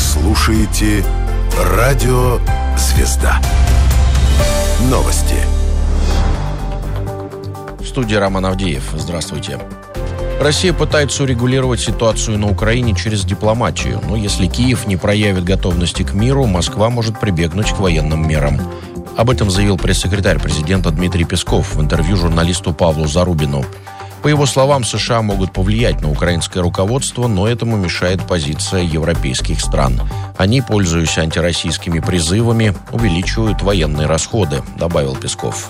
слушаете Радио Звезда. Новости. В студии Роман Авдеев. Здравствуйте. Россия пытается урегулировать ситуацию на Украине через дипломатию, но если Киев не проявит готовности к миру, Москва может прибегнуть к военным мерам. Об этом заявил пресс-секретарь президента Дмитрий Песков в интервью журналисту Павлу Зарубину. По его словам, США могут повлиять на украинское руководство, но этому мешает позиция европейских стран. Они, пользуясь антироссийскими призывами, увеличивают военные расходы, добавил Песков.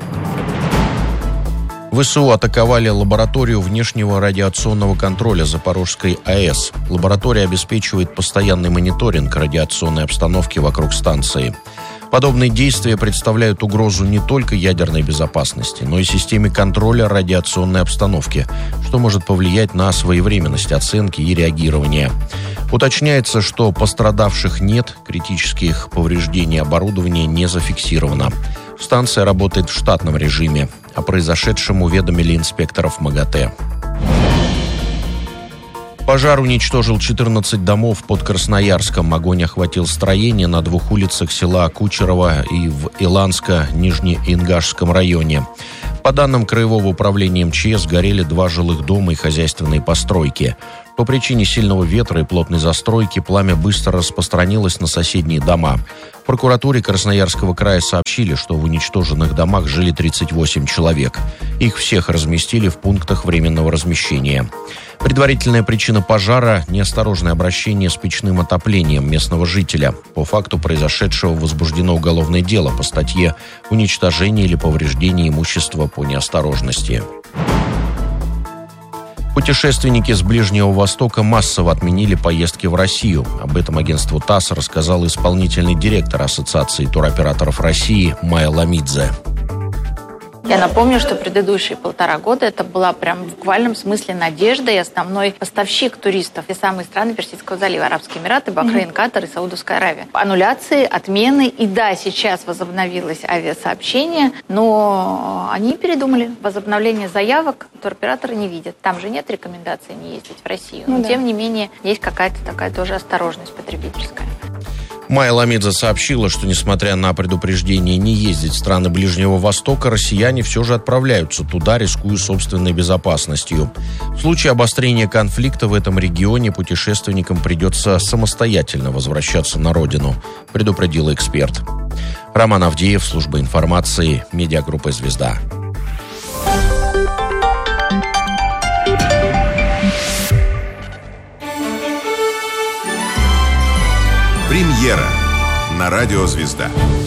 ВСУ атаковали лабораторию внешнего радиационного контроля Запорожской АЭС. Лаборатория обеспечивает постоянный мониторинг радиационной обстановки вокруг станции. Подобные действия представляют угрозу не только ядерной безопасности, но и системе контроля радиационной обстановки, что может повлиять на своевременность оценки и реагирования. Уточняется, что пострадавших нет, критических повреждений оборудования не зафиксировано. Станция работает в штатном режиме. О произошедшем уведомили инспекторов МАГАТЭ. Пожар уничтожил 14 домов под Красноярском. Огонь охватил строения на 2 улицах села Кучерово и в Иланско-Нижнеингашском районе. По данным Краевого управления МЧС, горели 2 жилых дома и хозяйственные постройки. По причине сильного ветра и плотной застройки пламя быстро распространилось на соседние дома. В прокуратуре Красноярского края сообщили, что в уничтоженных домах жили 38 человек. Их всех разместили в пунктах временного размещения. Предварительная причина пожара – неосторожное обращение с печным отоплением местного жителя. По факту произошедшего возбуждено уголовное дело по статье «Уничтожение или повреждение имущества по неосторожности». Путешественники с Ближнего Востока массово отменили поездки в Россию. Об этом агентству ТАСС рассказал исполнительный директор Ассоциации туроператоров России Майя Ламидзе. Я напомню, что предыдущие 1,5 года это была прям в буквальном смысле надежда и основной поставщик туристов. И самые страны Персидского залива: Арабские Эмираты, Бахрейн, Катар и Саудовская Аравия. Аннуляции, отмены. И да, сейчас возобновилось авиасообщение, но они передумали. Возобновление заявок туроператоры не видят. Там же нет рекомендаций не ездить в Россию. Но тем не менее есть какая-то такая тоже осторожность потребительская. Майя Ламидзе сообщила, что, несмотря на предупреждение не ездить в страны Ближнего Востока, россияне все же отправляются туда, рискуя собственной безопасностью. В случае обострения конфликта в этом регионе путешественникам придется самостоятельно возвращаться на родину, предупредила эксперт. Роман Авдеев, служба информации, медиагруппа «Звезда». Премьера на Радио Звезда.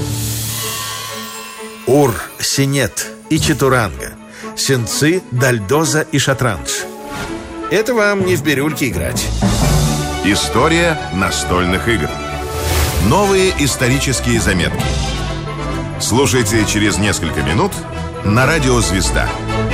Ур, синет и чатуранга, сенцы, дальдоза и шатранж. Это вам не в бирюльке играть. История настольных игр. Новые исторические заметки. Слушайте через несколько минут на Радио Звезда.